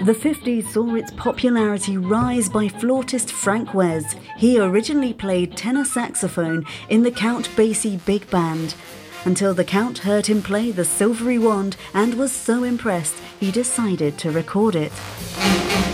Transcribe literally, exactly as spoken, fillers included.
The fifties saw its popularity rise by flautist Frank Wes. He originally played tenor saxophone in the Count Basie Big Band, until the Count heard him play the silvery wand and was so impressed he decided to record it.